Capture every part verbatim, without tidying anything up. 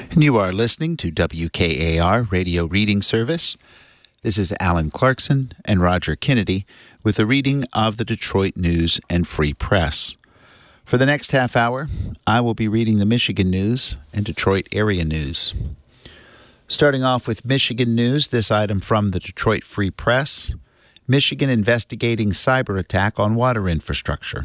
And you are listening to W K A R Radio Reading Service. This is Alan Clarkson and Roger Kennedy with a reading of the Detroit News and Free Press. For the next half hour, I will be reading the Michigan News and Detroit area news. Starting off with Michigan News, this item from the Detroit Free Press: Michigan investigating cyber attack on water infrastructure.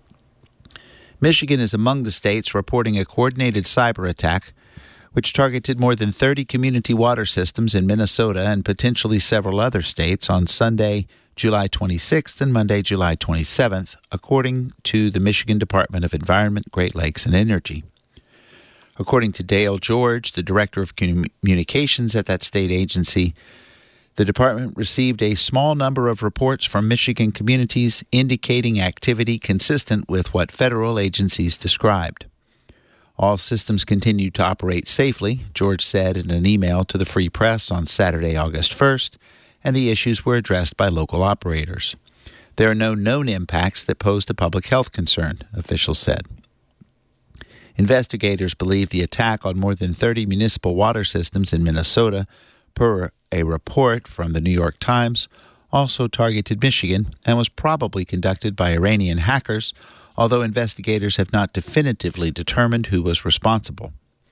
Michigan is among the states reporting a coordinated cyber attack which targeted more than thirty community water systems in Minnesota and potentially several other states on Sunday, July twenty-sixth and Monday, July twenty-seventh, according to the Michigan Department of Environment, Great Lakes, and Energy. According to Dale George, the director of communications at that state agency, the department received a small number of reports from Michigan communities indicating activity consistent with what federal agencies described. All systems continued to operate safely, George said in an email to the Free Press on Saturday, August first, and the issues were addressed by local operators. There are no known impacts that posed a public health concern, officials said. Investigators believe the attack on more than thirty municipal water systems in Minnesota, per a report from the New York Times, also targeted Michigan and was probably conducted by Iranian hackers, although investigators have not definitively determined who was responsible.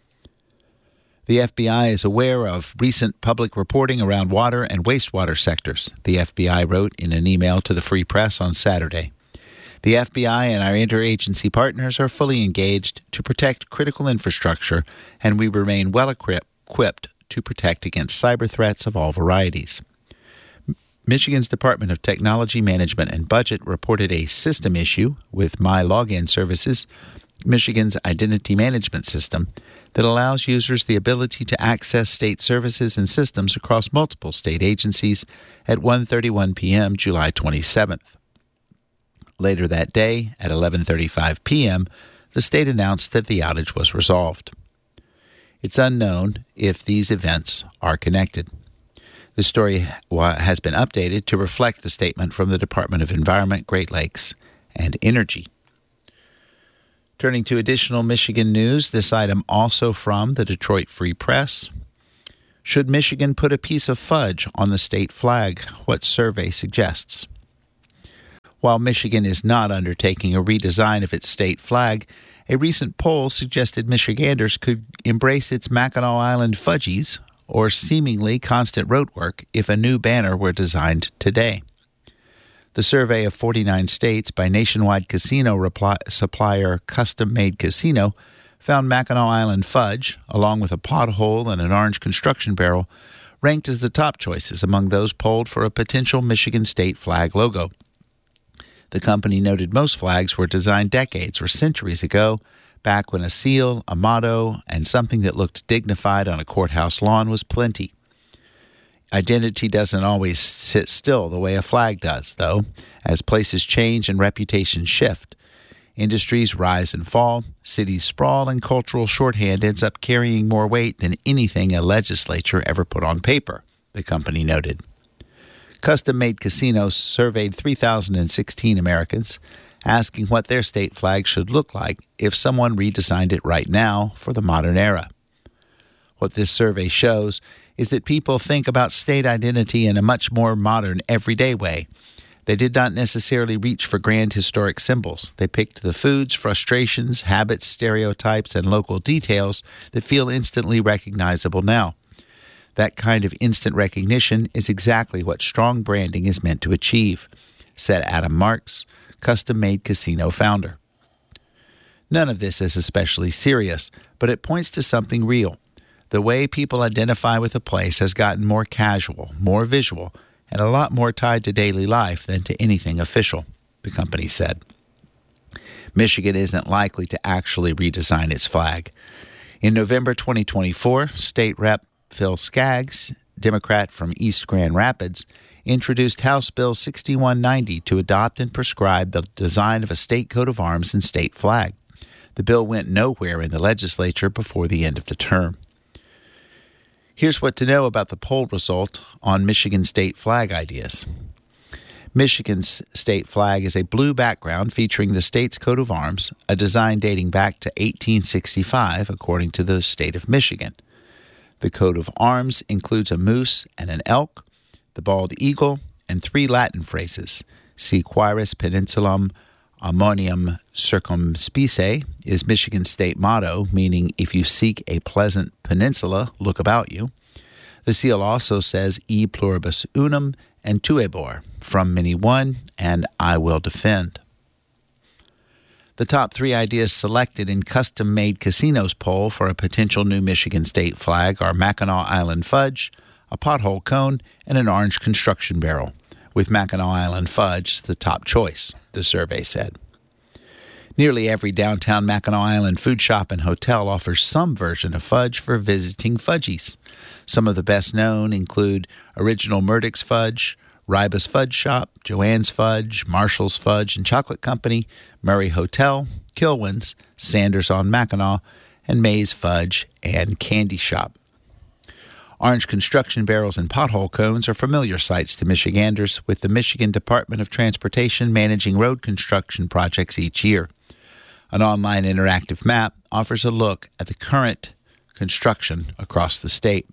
The F B I is aware of recent public reporting around water and wastewater sectors, the F B I wrote in an email to the Free Press on Saturday. The F B I and our interagency partners are fully engaged to protect critical infrastructure, and we remain well equipped to protect against cyber threats of all varieties. Michigan's Department of Technology Management and Budget reported a system issue with MyLogin Services, Michigan's identity management system, that allows users the ability to access state services and systems across multiple state agencies at one thirty-one p.m. July twenty-seventh. Later that day, at eleven thirty-five p.m., the state announced that the outage was resolved. It's unknown if these events are connected. The story has been updated to reflect the statement from the Department of Environment, Great Lakes, and Energy. Turning to additional Michigan news, this item also from the Detroit Free Press. Should Michigan put a piece of fudge on the state flag? What survey suggests? While Michigan is not undertaking a redesign of its state flag, a recent poll suggested Michiganders could embrace its Mackinac Island fudgies, or seemingly constant road work, if a new banner were designed today. The survey of forty-nine states by nationwide casino reply, supplier Custom Made Casino found Mackinac Island fudge, along with a pothole and an orange construction barrel, ranked as the top choices among those polled for a potential Michigan state flag logo. The company noted most flags were designed decades or centuries ago, back when a seal, a motto, and something that looked dignified on a courthouse lawn was plenty. Identity doesn't always sit still the way a flag does, though, as places change and reputations shift. Industries rise and fall, cities sprawl, and cultural shorthand ends up carrying more weight than anything a legislature ever put on paper, the company noted. Custom Made Casino surveyed three thousand sixteen Americans, asking what their state flag should look like if someone redesigned it right now for the modern era. What this survey shows is that people think about state identity in a much more modern, everyday way. They did not necessarily reach for grand historic symbols. They picked the foods, frustrations, habits, stereotypes, and local details that feel instantly recognizable now. That kind of instant recognition is exactly what strong branding is meant to achieve, said Adam Marks, Custom Made Casino founder. None of this is especially serious, but it points to something real. The way people identify with a place has gotten more casual, more visual, and a lot more tied to daily life than to anything official, the company said. Michigan isn't likely to actually redesign its flag. In November twenty twenty-four, State Rep Phil Skaggs, Democrat from East Grand Rapids, introduced House Bill sixty-one ninety to adopt and prescribe the design of a state coat of arms and state flag. The bill went nowhere in the legislature before the end of the term. Here's what to know about the poll result on Michigan state flag ideas. Michigan's state flag is a blue background featuring the state's coat of arms, a design dating back to eighteen sixty-five, according to the state of Michigan. The coat of arms includes a moose and an elk, the bald eagle, and three Latin phrases. Si quaeris peninsulam ammonium circumspice is Michigan's state motto, meaning if you seek a pleasant peninsula, look about you. The seal also says e pluribus unum and tuebor, from many one, and I will defend. The top three ideas selected in custom-made casinos poll for a potential new Michigan state flag are Mackinac Island fudge, a pothole cone, and an orange construction barrel, with Mackinac Island fudge the top choice, the survey said. Nearly every downtown Mackinac Island food shop and hotel offers some version of fudge for visiting fudgies. Some of the best known include Original Murdoch's Fudge, Ribas Fudge Shop, Joanne's Fudge, Marshall's Fudge and Chocolate Company, Murray Hotel, Kilwin's, Sanders on Mackinac, and May's Fudge and Candy Shop. Orange construction barrels and pothole cones are familiar sights to Michiganders, with the Michigan Department of Transportation managing road construction projects each year. An online interactive map offers a look at the current construction across the state.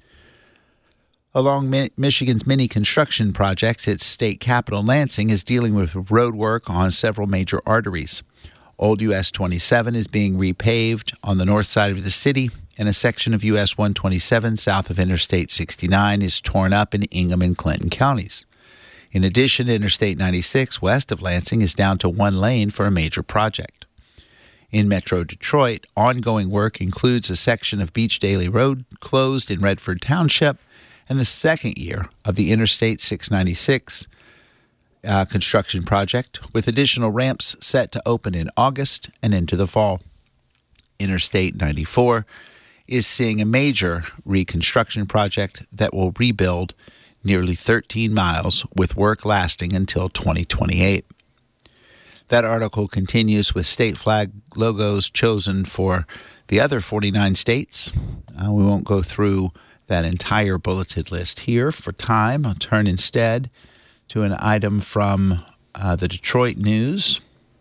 Along Mi- Michigan's many construction projects, its state capital, Lansing, is dealing with road work on several major arteries. Old U S twenty-seven is being repaved on the north side of the city, and a section of U S one twenty-seven south of Interstate sixty-nine is torn up in Ingham and Clinton counties. In addition, Interstate ninety-six west of Lansing is down to one lane for a major project. In Metro Detroit, ongoing work includes a section of Beach Daily Road closed in Redford Township, and the second year of the Interstate six ninety-six uh, construction project, with additional ramps set to open in August and into the fall. Interstate ninety-four is seeing a major reconstruction project that will rebuild nearly thirteen miles, with work lasting until twenty twenty-eight. That article continues with state flag logos chosen for the other forty-nine states. Uh, we won't go through that entire bulleted list here for time. I'll turn instead to an item from uh, the Detroit News.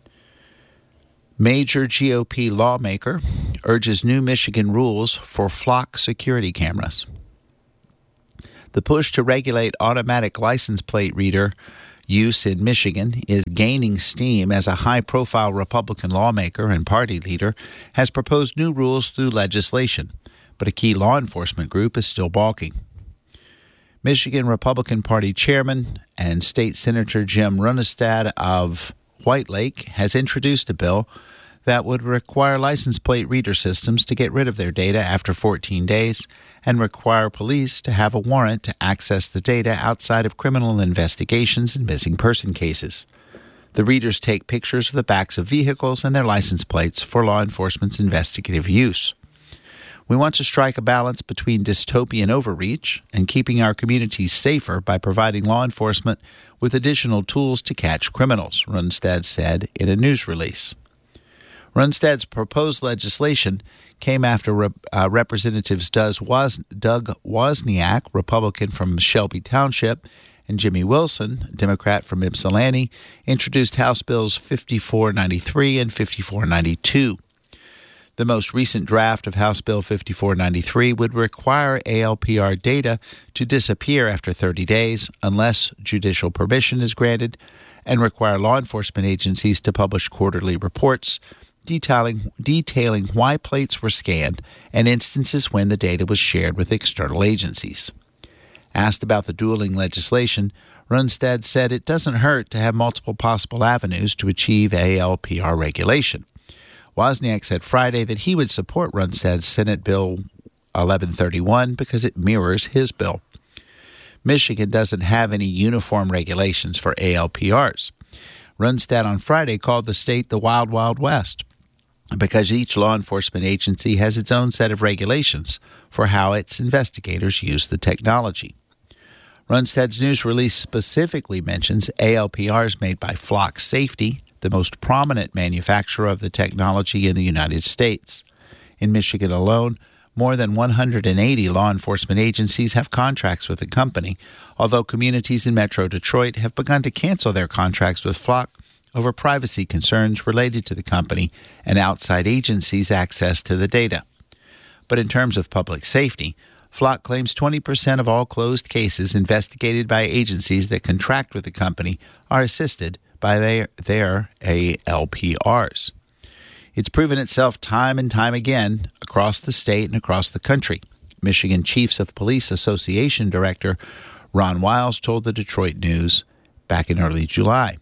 Major G O P lawmaker urges new Michigan rules for flock security cameras. The push to regulate automatic license plate reader use in Michigan is gaining steam as a high-profile Republican lawmaker and party leader has proposed new rules through legislation, but a key law enforcement group is still balking. Michigan Republican Party Chairman and State Senator Jim Runestad of White Lake has introduced a bill that would require license plate reader systems to get rid of their data after fourteen days and require police to have a warrant to access the data outside of criminal investigations and missing person cases. The readers take pictures of the backs of vehicles and their license plates for law enforcement's investigative use. We want to strike a balance between dystopian overreach and keeping our communities safer by providing law enforcement with additional tools to catch criminals, Runestad said in a news release. Runestad's proposed legislation came after Rep- uh, Representatives Doug, Woz- Doug Wozniak, Republican from Shelby Township, and Jimmy Wilson, Democrat from Ypsilanti, introduced House Bills fifty-four ninety-three and fifty-four ninety-two. The most recent draft of House Bill fifty-four ninety-three would require A L P R data to disappear after thirty days unless judicial permission is granted, and require law enforcement agencies to publish quarterly reports detailing detailing why plates were scanned and instances when the data was shared with external agencies. Asked about the dueling legislation, Runestad said it doesn't hurt to have multiple possible avenues to achieve A L P R regulation. Wozniak said Friday that he would support Runestad's Senate Bill eleven thirty-one because it mirrors his bill. Michigan doesn't have any uniform regulations for A L P Rs. Runestad on Friday called the state the Wild Wild West because each law enforcement agency has its own set of regulations for how its investigators use the technology. Runestad's news release specifically mentions A L P Rs made by Flock Safety, the most prominent manufacturer of the technology in the United States. In Michigan alone, More than one hundred eighty law enforcement agencies have contracts with the company, although communities in Metro Detroit have begun to cancel their contracts with Flock over privacy concerns related to the company and outside agencies' access to the data. But in terms of public safety, Flock claims twenty percent of all closed cases investigated by agencies that contract with the company are assisted by their, their A L P Rs. It's proven itself time and time again across the state and across the country. Michigan Chiefs of Police Association Director Ron Wiles told the Detroit News back in early July.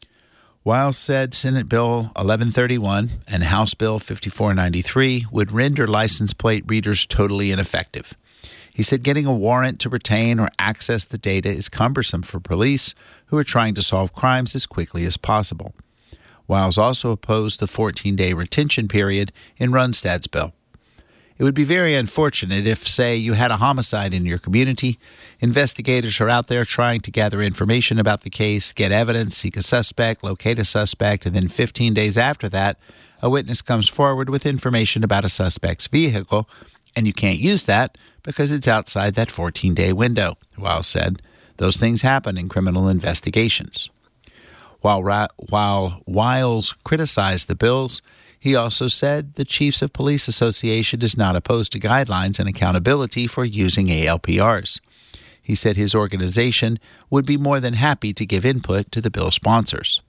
Wiles said Senate Bill eleven thirty-one and House Bill fifty-four ninety-three would render license plate readers totally ineffective. He said getting a warrant to retain or access the data is cumbersome for police who are trying to solve crimes as quickly as possible. Wiles also opposed the fourteen-day retention period in Runstad's bill. It would be very unfortunate if, say, you had a homicide in your community. Investigators are out there trying to gather information about the case, get evidence, seek a suspect, locate a suspect, and then fifteen days after that, a witness comes forward with information about a suspect's vehicle, and you can't use that because it's outside that fourteen-day window, Wiles said. Those things happen in criminal investigations. While, while Wiles criticized the bills, he also said the Chiefs of Police Association is not opposed to guidelines and accountability for using A L P Rs. He said his organization would be more than happy to give input to the bill sponsors.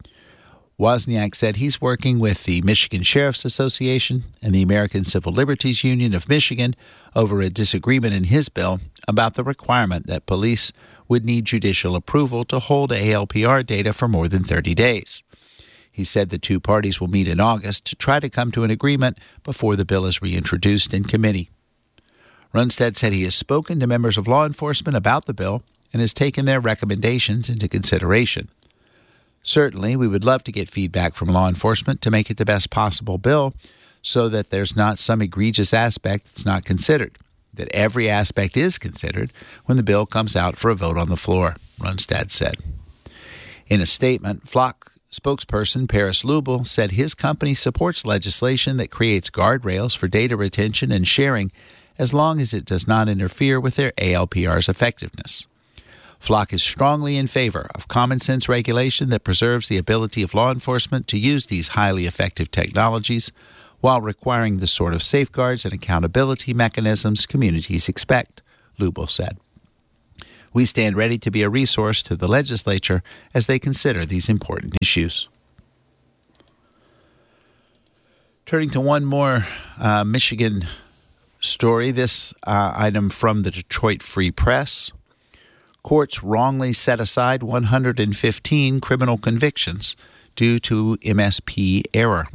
Wozniak said he's working with the Michigan Sheriff's Association and the American Civil Liberties Union of Michigan over a disagreement in his bill about the requirement that police would need judicial approval to hold A L P R data for more than thirty days. He said the two parties will meet in August to try to come to an agreement before the bill is reintroduced in committee. Runstad said he has spoken to members of law enforcement about the bill and has taken their recommendations into consideration. Certainly, we would love to get feedback from law enforcement to make it the best possible bill so that there's not some egregious aspect that's not considered, that every aspect is considered when the bill comes out for a vote on the floor, Runstad said. In a statement, Flock spokesperson Paris Lubel said his company supports legislation that creates guardrails for data retention and sharing as long as it does not interfere with their A L P R's effectiveness. Flock is strongly in favor of common-sense regulation that preserves the ability of law enforcement to use these highly effective technologies while requiring the sort of safeguards and accountability mechanisms communities expect, Lubel said. We stand ready to be a resource to the legislature as they consider these important issues. Turning to one more uh, Michigan story, this uh, item from the Detroit Free Press. Courts wrongly set aside one hundred fifteen criminal convictions due to M S P error.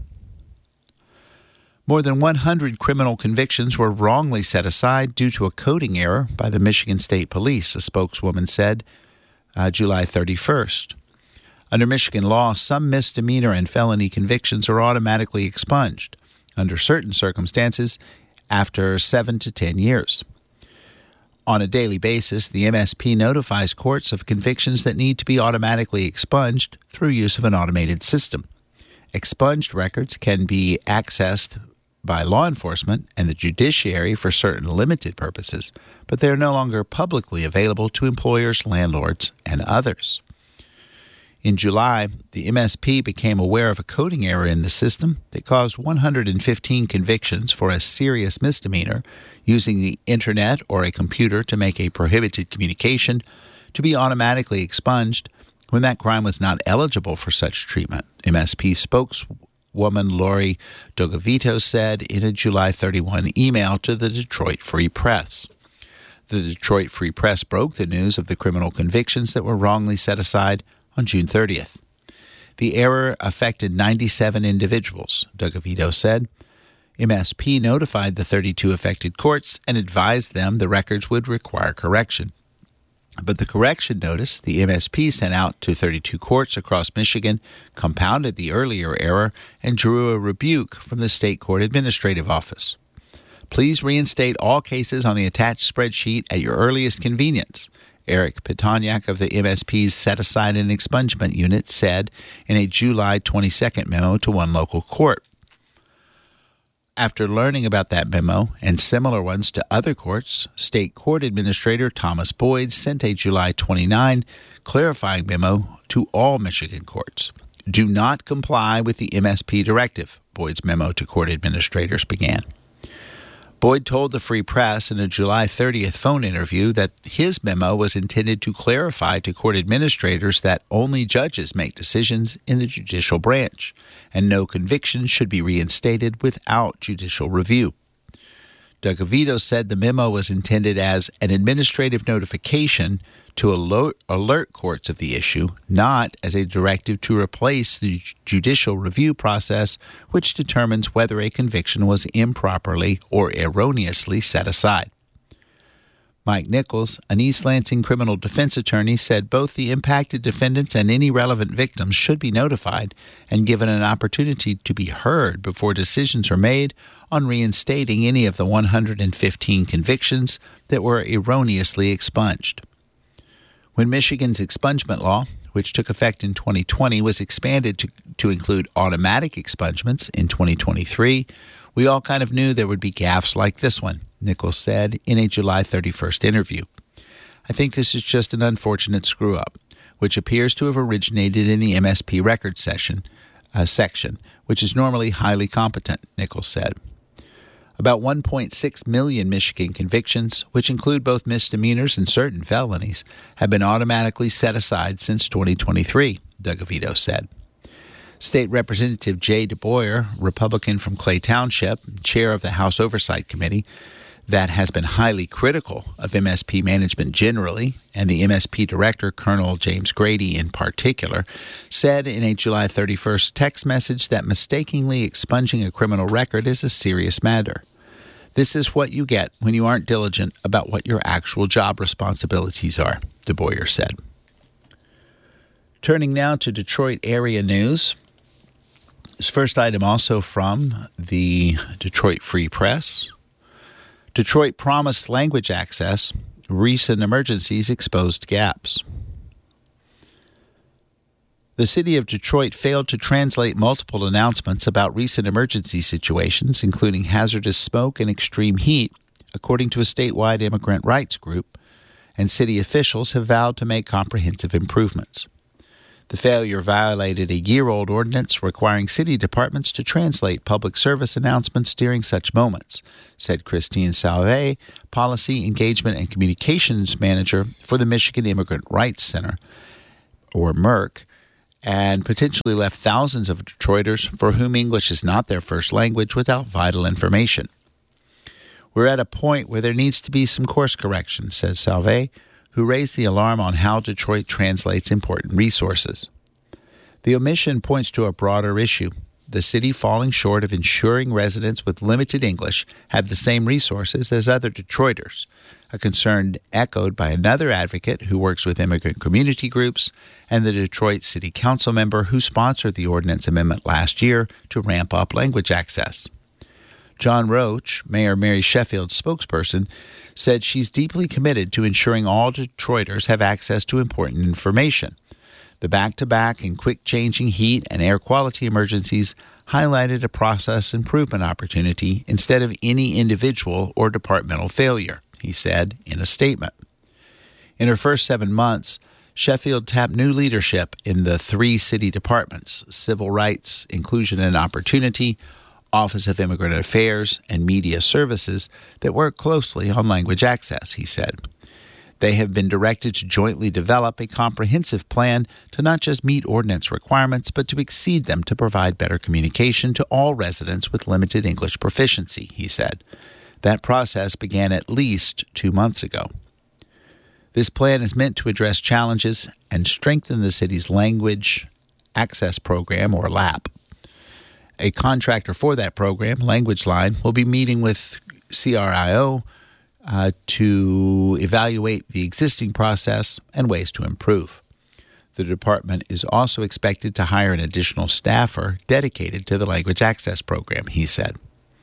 More than one hundred criminal convictions were wrongly set aside due to a coding error by the Michigan State Police, a spokeswoman said uh, July thirty-first. Under Michigan law, some misdemeanor and felony convictions are automatically expunged, under certain circumstances, after seven to ten years. On a daily basis, the M S P notifies courts of convictions that need to be automatically expunged through use of an automated system. Expunged records can be accessed by law enforcement and the judiciary for certain limited purposes, but they are no longer publicly available to employers, landlords, and others. In July, the M S P became aware of a coding error in the system that caused one hundred fifteen convictions for a serious misdemeanor using the internet or a computer to make a prohibited communication to be automatically expunged when that crime was not eligible for such treatment, M S P spokeswoman Lori Dogovito said in a July thirty-first email to the Detroit Free Press. The Detroit Free Press broke the news of the criminal convictions that were wrongly set aside on June thirtieth. The error affected ninety-seven individuals, Dogovito said. M S P notified the thirty-two affected courts and advised them the records would require correction. But the correction notice the M S P sent out to thirty-two courts across Michigan compounded the earlier error and drew a rebuke from the State Court Administrative Office. Please reinstate all cases on the attached spreadsheet at your earliest convenience, Eric Petoniak of the M S P's Set-Aside and Expungement Unit said in a July twenty-second memo to one local court. After learning about that memo and similar ones to other courts, State Court Administrator Thomas Boyd sent a July twenty-ninth clarifying memo to all Michigan courts. Do not comply with the M S P directive, Boyd's memo to court administrators began. Boyd told the Free Press in a July thirtieth phone interview that his memo was intended to clarify to court administrators that only judges make decisions in the judicial branch, and no convictions should be reinstated without judicial review. Dougovito said the memo was intended as an administrative notification to alert, alert courts of the issue, not as a directive to replace the judicial review process, which determines whether a conviction was improperly or erroneously set aside. Mike Nichols, an East Lansing criminal defense attorney, said both the impacted defendants and any relevant victims should be notified and given an opportunity to be heard before decisions are made on reinstating any of the one hundred fifteen convictions that were erroneously expunged. When Michigan's expungement law, which took effect in twenty twenty, was expanded to, to include automatic expungements in twenty twenty-three, we all kind of knew there would be gaffes like this one, Nichols said in a July thirty-first interview. I think this is just an unfortunate screw-up, which appears to have originated in the M S P record session, uh, section, which is normally highly competent, Nichols said. About one point six million Michigan convictions, which include both misdemeanors and certain felonies, have been automatically set aside since twenty twenty-three, Dougovito said. State Representative Jay DeBoyer, Republican from Clay Township, chair of the House Oversight Committee, that has been highly critical of M S P management generally, and the M S P director, Colonel James Grady in particular, said in a July thirty-first text message that mistakenly expunging a criminal record is a serious matter. This is what you get when you aren't diligent about what your actual job responsibilities are, DeBoyer said. Turning now to Detroit area news. This first item also from the Detroit Free Press. Detroit promised language access. Recent emergencies exposed gaps. The city of Detroit failed to translate multiple announcements about recent emergency situations, including hazardous smoke and extreme heat, according to a statewide immigrant rights group, and city officials have vowed to make comprehensive improvements. The failure violated a year-old ordinance requiring city departments to translate public service announcements during such moments, said Christine Salve, Policy, Engagement, and Communications Manager for the Michigan Immigrant Rights Center, or MERC, and potentially left thousands of Detroiters for whom English is not their first language without vital information. We're at a point where there needs to be some course correction, says Salve, who raised the alarm on how Detroit translates important resources. The omission points to a broader issue, the city falling short of ensuring residents with limited English have the same resources as other Detroiters, a concern echoed by another advocate who works with immigrant community groups and the Detroit City Council member who sponsored the ordinance amendment last year to ramp up language access. John Roach, Mayor Mary Sheffield's spokesperson, said she's deeply committed to ensuring all Detroiters have access to important information. The back-to-back and quick-changing heat and air quality emergencies highlighted a process improvement opportunity instead of any individual or departmental failure, he said in a statement. In her first seven months, Sheffield tapped new leadership in the three city departments, Civil Rights, Inclusion and Opportunity, Office of Immigrant Affairs, and Media Services that work closely on language access, he said. They have been directed to jointly develop a comprehensive plan to not just meet ordinance requirements, but to exceed them to provide better communication to all residents with limited English proficiency, he said. That process began at least two months ago. This plan is meant to address challenges and strengthen the city's language access program, or L A P. A contractor for that program, Language Line, will be meeting with C R I O uh, to evaluate the existing process and ways to improve. The department is also expected to hire an additional staffer dedicated to the language access program, he said.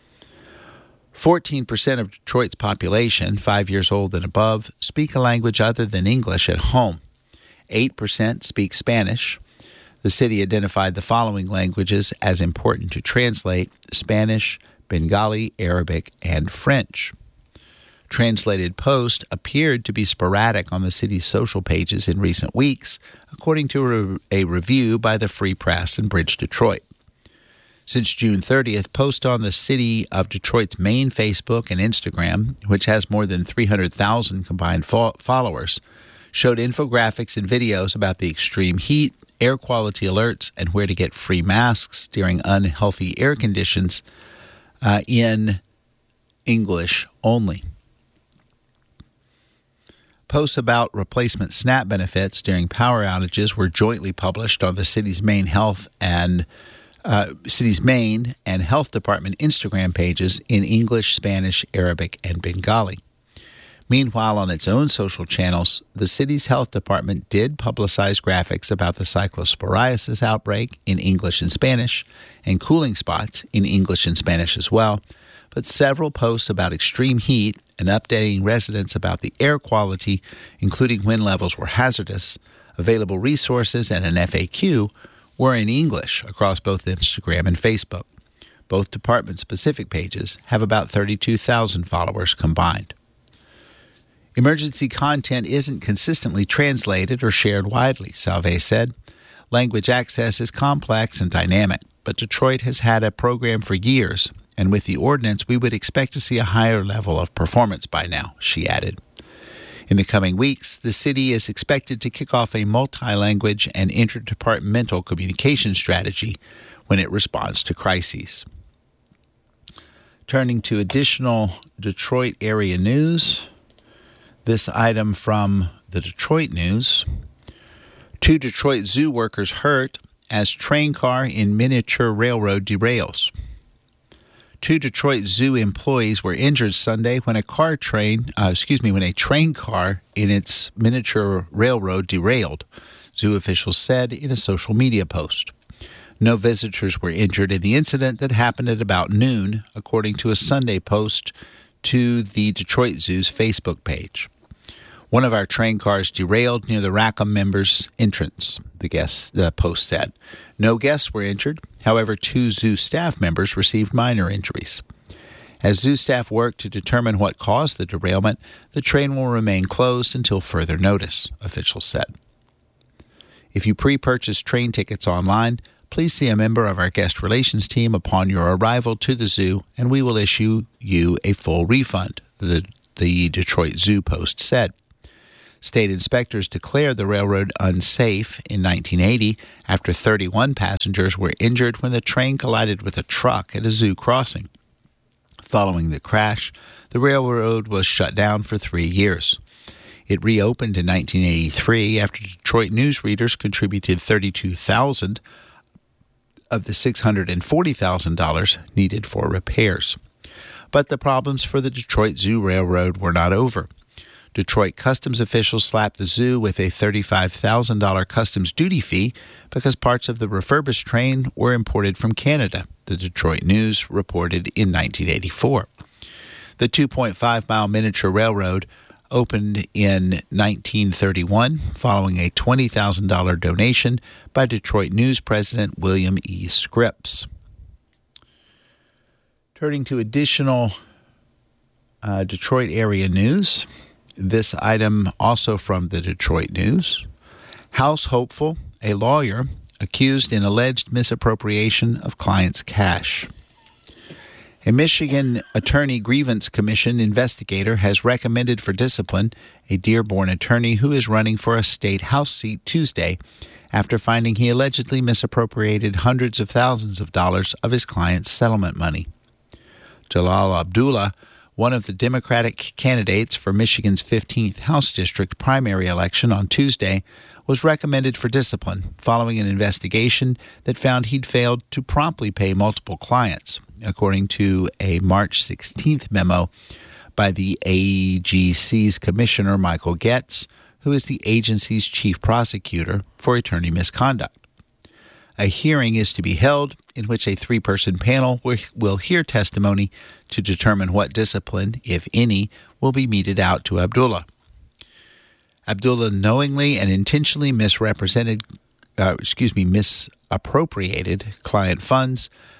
fourteen percent of Detroit's population, five years old and above, speak a language other than English at home. eight percent speak Spanish. The city identified the following languages as important to translate: Spanish, Bengali, Arabic, and French. Translated posts appeared to be sporadic on the city's social pages in recent weeks, according to a, re- a review by the Free Press and Bridge Detroit. Since June thirtieth, posts on the City of Detroit's main Facebook and Instagram, which has more than three hundred thousand combined fo- followers, showed infographics and videos about the extreme heat, air quality alerts, and where to get free masks during unhealthy air conditions uh, in English only. Posts about replacement SNAP benefits during power outages were jointly published on the city's main health and uh, city's main and health department Instagram pages in English, Spanish, Arabic, and Bengali. Meanwhile, on its own social channels, the city's health department did publicize graphics about the cyclosporiasis outbreak in English and Spanish, and cooling spots in English and Spanish as well, but several posts about extreme heat and updating residents about the air quality, including when levels were hazardous, available resources, and an F A Q, were in English across both Instagram and Facebook. Both department-specific pages have about thirty-two thousand followers combined. Emergency content isn't consistently translated or shared widely, Salve said. Language access is complex and dynamic, but Detroit has had a program for years, and with the ordinance, we would expect to see a higher level of performance by now, she added. In the coming weeks, the city is expected to kick off a multi-language and interdepartmental communication strategy when it responds to crises. Turning to additional Detroit area news, this item from the Detroit News. Two Detroit zoo workers hurt as train car in miniature railroad derails. Two Detroit Zoo employees were injured Sunday when a car train, uh, excuse me, when a train car in its miniature railroad derailed, zoo officials said in a social media post. No visitors were injured in the incident that happened at about noon, according to a Sunday post to the Detroit Zoo's Facebook page. One of our train cars derailed near the Rackham members' entrance, the guest, the post said. No guests were injured. However, two zoo staff members received minor injuries. As zoo staff work to determine what caused the derailment, the train will remain closed until further notice, officials said. If you pre-purchase train tickets online, please see a member of our guest relations team upon your arrival to the zoo, and we will issue you a full refund, the, the Detroit Zoo Post said. State inspectors declared the railroad unsafe in nineteen eighty after thirty-one passengers were injured when the train collided with a truck at a zoo crossing. Following the crash, the railroad was shut down for three years. It reopened in nineteen eighty-three after Detroit news readers contributed thirty-two thousand dollars of the six hundred forty thousand dollars needed for repairs. But the problems for the Detroit Zoo Railroad were not over. Detroit customs officials slapped the zoo with a thirty-five thousand dollars customs duty fee because parts of the refurbished train were imported from Canada, the Detroit News reported in nineteen eighty-four. The two point five mile miniature railroad opened in nineteen thirty-one following a twenty thousand dollars donation by Detroit News President William E. Scripps. Turning to additional uh, Detroit area news. This item also from the Detroit News. House hopeful, a lawyer accused in alleged misappropriation of client's cash. A Michigan Attorney Grievance Commission investigator has recommended for discipline a Dearborn attorney who is running for a state House seat Tuesday after finding he allegedly misappropriated hundreds of thousands of dollars of his client's settlement money. Jalal Abdullah, one of the Democratic candidates for Michigan's fifteenth House District primary election on Tuesday, was recommended for discipline following an investigation that found he'd failed to promptly pay multiple clients, according to a March sixteenth memo by the A G C's Commissioner Michael Getz, who is the agency's chief prosecutor for attorney misconduct. A hearing is to be held in which a three-person panel will hear testimony to determine what discipline, if any, will be meted out to Abdullah. Abdullah knowingly and intentionally misrepresented, uh, excuse me, misappropriated client funds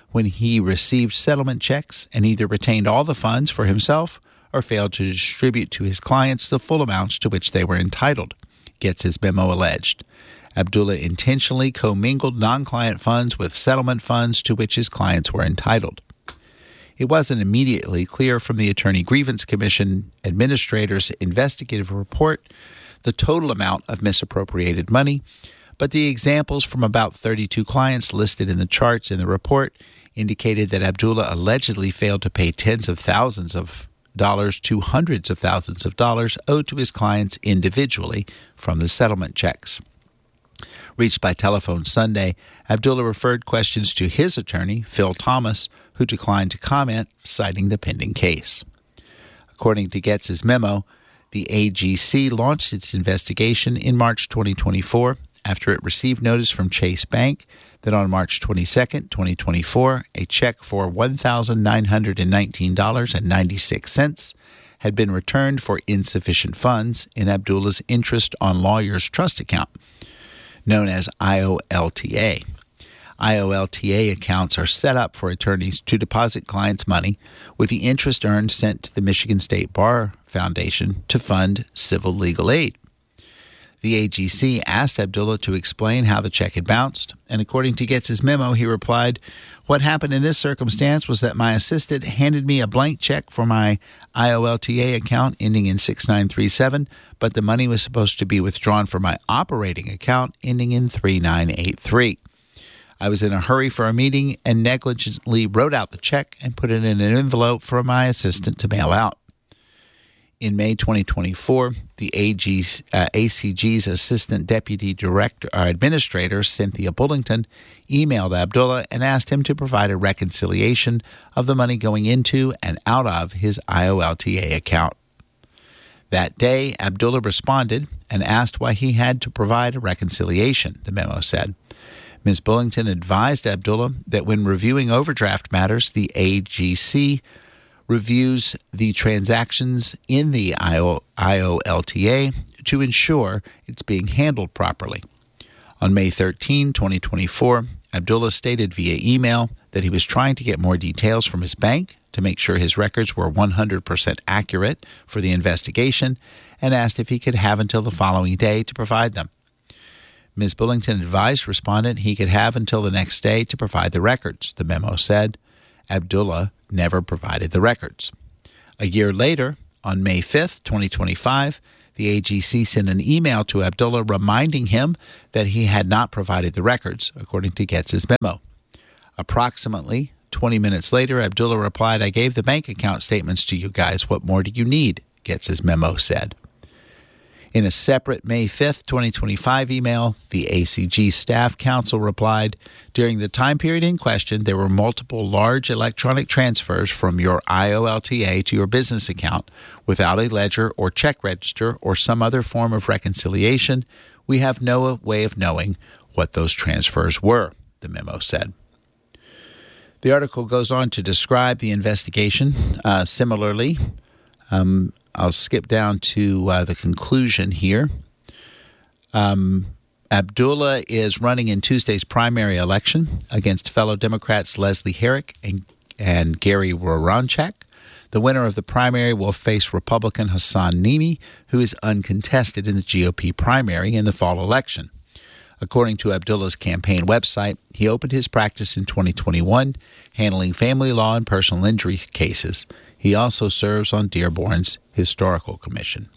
when he received settlement checks and either retained all the funds for himself or failed to distribute to his clients the full amounts to which they were entitled, Getz's memo alleged. Abdullah intentionally commingled non-client funds with settlement funds to which his clients were entitled. It wasn't immediately clear from the Attorney Grievance Commission Administrator's investigative report the total amount of misappropriated money, but the examples from about thirty-two clients listed in the charts in the report indicated that Abdullah allegedly failed to pay tens of thousands of dollars to hundreds of thousands of dollars owed to his clients individually from the settlement checks. Reached by telephone Sunday, Abdullah referred questions to his attorney, Phil Thomas, who declined to comment, citing the pending case. According to Getz's memo, the A G C launched its investigation in March twenty twenty-four after it received notice from Chase Bank that on March twenty-second, twenty twenty-four, a check for one thousand nine hundred nineteen dollars and ninety-six cents had been returned for insufficient funds in Abdullah's interest on lawyer's trust account, known as I O L T A. I O L T A accounts are set up for attorneys to deposit clients' money, with the interest earned sent to the Michigan State Bar Foundation to fund civil legal aid. The A G C asked Abdullah to explain how the check had bounced, and according to Getz's memo, he replied, "What happened in this circumstance was that my assistant handed me a blank check for my I O L T A account ending in six nine three seven, but the money was supposed to be withdrawn from my operating account ending in three nine eight three. I was in a hurry for a meeting and negligently wrote out the check and put it in an envelope for my assistant to mail out." In May twenty twenty-four, the A G's, uh, A C G's Assistant Deputy Director or Administrator, Cynthia Bullington, emailed Abdullah and asked him to provide a reconciliation of the money going into and out of his I O L T A account. That day, Abdullah responded and asked why he had to provide a reconciliation, the memo said. Miz Bullington advised Abdullah that when reviewing overdraft matters, the A G C reviews the transactions in the I O L T A to ensure it's being handled properly. On May thirteenth, twenty twenty-four, Abdullah stated via email that he was trying to get more details from his bank to make sure his records were one hundred percent accurate for the investigation and asked if he could have until the following day to provide them. Miz Bullington advised respondent he could have until the next day to provide the records, the memo said. Abdullah never provided the records. A year later, on May fifth, twenty twenty-five, the A G C sent an email to Abdullah reminding him that he had not provided the records, according to Getz's memo. Approximately twenty minutes later, Abdullah replied, "I gave the bank account statements to you guys. What more do you need?" Getz's memo said. In a separate May fifth, twenty twenty-five email, the A C G staff counsel replied, "During the time period in question, there were multiple large electronic transfers from your I O L T A to your business account without a ledger or check register or some other form of reconciliation. We have no way of knowing what those transfers were," the memo said. The article goes on to describe the investigation. Uh, similarly, um, I'll skip down to uh, the conclusion here. Um, Abdullah is running in Tuesday's primary election against fellow Democrats Leslie Herrick and, and Gary Woronchak. The winner of the primary will face Republican Hassan Nimi, who is uncontested in the G O P primary in the fall election. According to Abdullah's campaign website, he opened his practice in twenty twenty-one, handling family law and personal injury cases. He also serves on Dearborn's Historical Commission.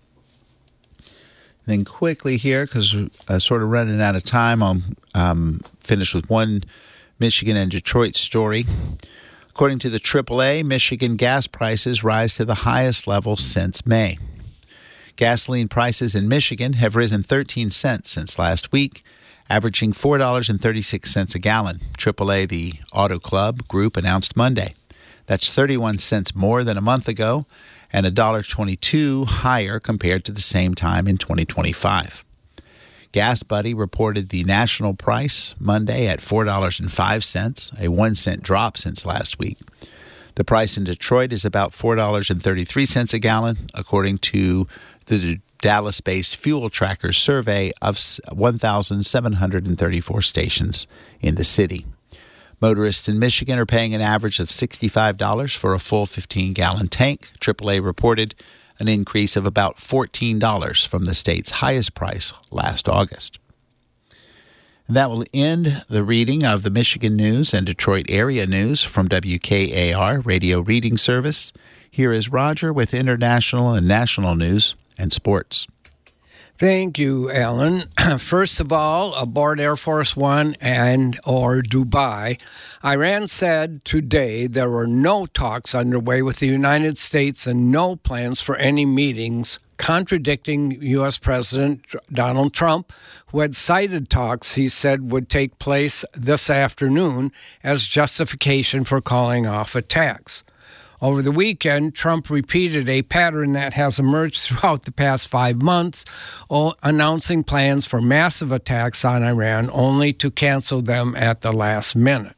Then quickly here, because I'm sort of running out of time, I'll um, finish with one Michigan and Detroit story. According to the triple A, Michigan gas prices rise to the highest level since May. Gasoline prices in Michigan have risen thirteen cents since last week, averaging four dollars and thirty-six cents a gallon. triple A, the Auto Club Group, announced Monday. That's thirty-one cents more than a month ago and one dollar and twenty-two cents higher compared to the same time in twenty twenty-five. Gas Buddy reported the national price Monday at four dollars and five cents, a one cent drop since last week. The price in Detroit is about four dollars and thirty-three cents a gallon, according to the Dallas-based Fuel Tracker survey of one thousand seven hundred thirty-four stations in the city. Motorists in Michigan are paying an average of sixty-five dollars for a full fifteen-gallon tank. triple A reported an increase of about fourteen dollars from the state's highest price last August. And that will end the reading of the Michigan News and Detroit area news from W K A R Radio Reading Service. Here is Roger with international and national news and sports. Thank you, Alan. First of all, aboard Air Force One and or Dubai, Iran said today there were no talks underway with the United States and no plans for any meetings, contradicting U S. President Donald Trump, who had cited talks he said would take place this afternoon as justification for calling off attacks. Over the weekend, Trump repeated a pattern that has emerged throughout the past five months, announcing plans for massive attacks on Iran only to cancel them at the last minute.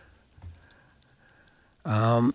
Um,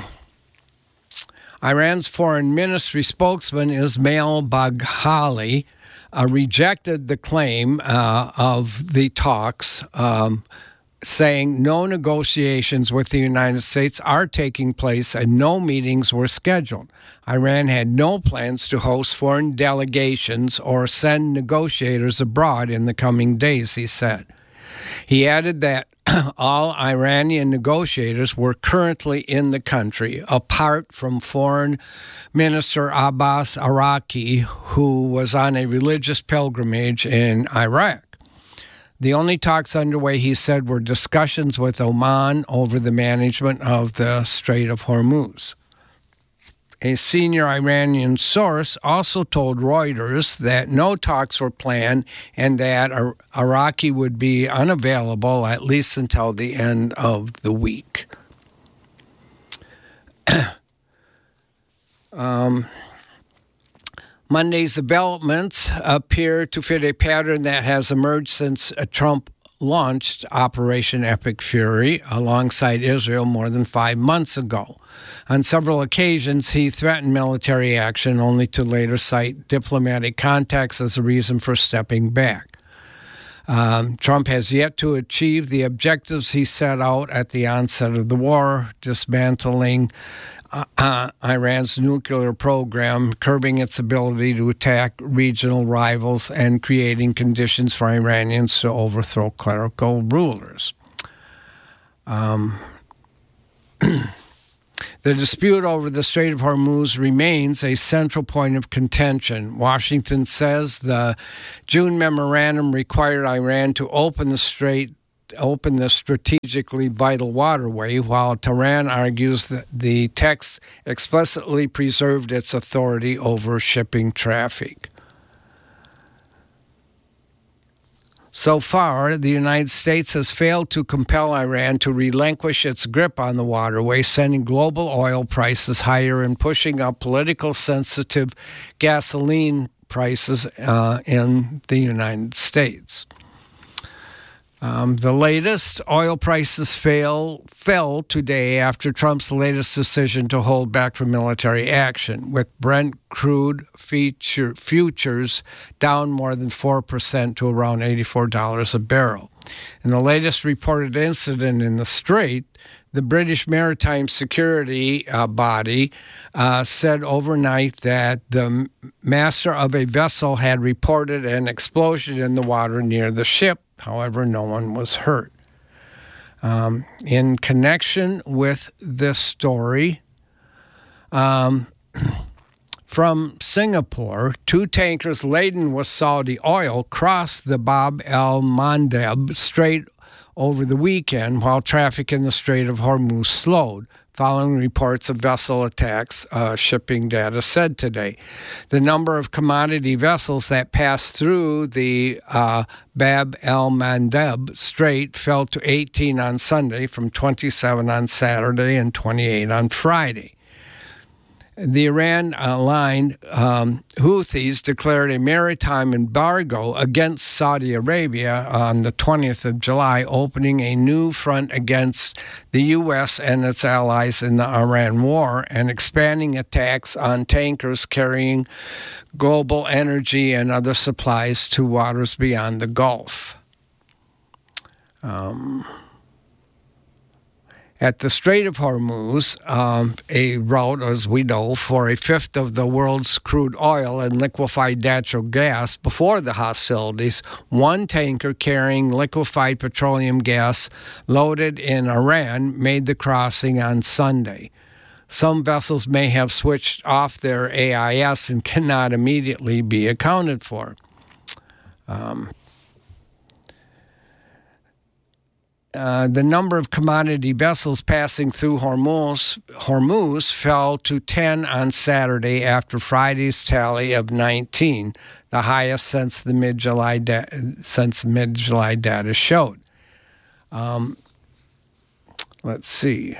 Iran's foreign ministry spokesman Ismail Baghali uh, rejected the claim uh, of the talks, um, saying no negotiations with the United States are taking place and no meetings were scheduled. Iran had no plans to host foreign delegations or send negotiators abroad in the coming days, he said. He added that all Iranian negotiators were currently in the country, apart from Foreign Minister Abbas Araki, who was on a religious pilgrimage in Iraq. The only talks underway, he said, were discussions with Oman over the management of the Strait of Hormuz. A senior Iranian source also told Reuters that no talks were planned and that Iraqi would be unavailable at least until the end of the week. um, Monday's developments appear to fit a pattern that has emerged since Trump launched Operation Epic Fury alongside Israel more than five months ago. On several occasions, he threatened military action only to later cite diplomatic contacts as a reason for stepping back. Um, Trump has yet to achieve the objectives he set out at the onset of the war, dismantling Uh, uh, Iran's nuclear program, curbing its ability to attack regional rivals, and creating conditions for Iranians to overthrow clerical rulers. Um, the dispute over the Strait of Hormuz remains a central point of contention. Washington says the June memorandum required Iran to open the strait open the strategically vital waterway, while Tehran argues that the text explicitly preserved its authority over shipping traffic. So far, the United States has failed to compel Iran to relinquish its grip on the waterway, sending global oil prices higher and pushing up political sensitive gasoline prices uh, in the United States. Um, the latest, oil prices fail, fell today after Trump's latest decision to hold back from military action, with Brent crude feature, futures down more than four percent to around eighty-four dollars a barrel. In the latest reported incident in the Strait, the British Maritime Security uh, Body uh, said overnight that the master of a vessel had reported an explosion in the water near the ship. However, no one was hurt. Um, in connection with this story, um, from Singapore, two tankers laden with Saudi oil crossed the Bab el-Mandeb Strait over the weekend while traffic in the Strait of Hormuz slowed, following reports of vessel attacks, uh, shipping data said today. The number of commodity vessels that passed through the uh, Bab el-Mandeb Strait fell to eighteen on Sunday, from twenty-seven on Saturday and twenty-eight on Friday. The Iran-aligned um, Houthis declared a maritime embargo against Saudi Arabia on the twentieth of July, opening a new front against the U S and its allies in the Iran war and expanding attacks on tankers carrying global energy and other supplies to waters beyond the Gulf. Um... At the Strait of Hormuz, um, a route, as we know, for a fifth of the world's crude oil and liquefied natural gas before the hostilities, one tanker carrying liquefied petroleum gas loaded in Iran made the crossing on Sunday. Some vessels may have switched off their A I S and cannot immediately be accounted for. Um, Uh, the number of commodity vessels passing through Hormuz, Hormuz fell to ten on Saturday after Friday's tally of nineteen, the highest since the mid-July da- since mid-July data showed. Um, let's see.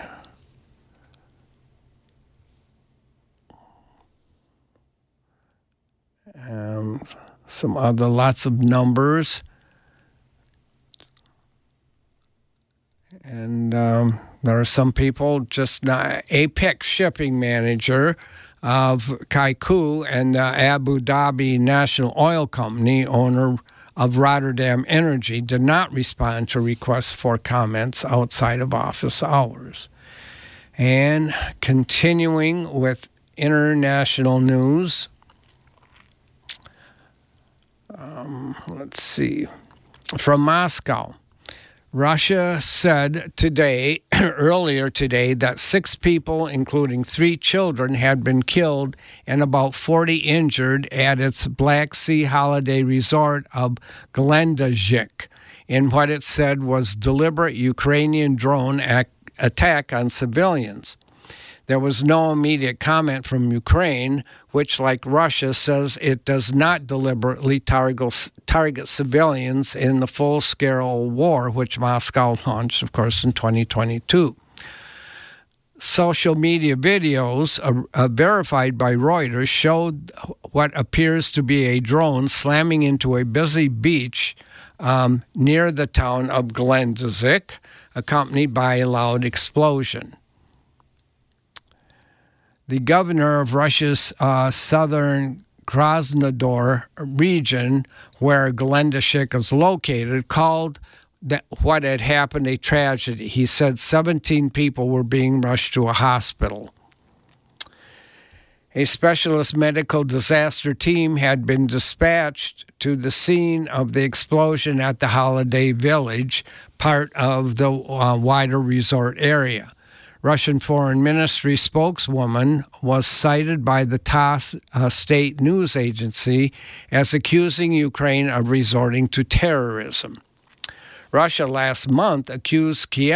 Um, some other lots of numbers. And um, there are some people just not. Apex shipping manager of Kaiku and the Abu Dhabi National Oil Company, owner of Rotterdam Energy, did not respond to requests for comments outside of office hours. And continuing with international news, um, let's see, from Moscow. Russia said today, earlier today, that six people, including three children, had been killed and about forty injured at its Black Sea holiday resort of Gelendzhik in what it said was deliberate Ukrainian drone ac- attack on civilians. There was no immediate comment from Ukraine, which, like Russia, says it does not deliberately target, target civilians in the full-scale war, which Moscow launched, of course, in twenty twenty-two. Social media videos uh, uh, verified by Reuters showed what appears to be a drone slamming into a busy beach um, near the town of Gelendzhik, accompanied by a loud explosion. The governor of Russia's uh, southern Krasnodar region, where Gelendzhik is located, called that what had happened a tragedy. He said seventeen people were being rushed to a hospital. A specialist medical disaster team had been dispatched to the scene of the explosion at the Holiday Village, part of the uh, wider resort area. Russian Foreign Ministry spokeswoman was cited by the T A S uh, state news agency as accusing Ukraine of resorting to terrorism. Russia last month accused Kiev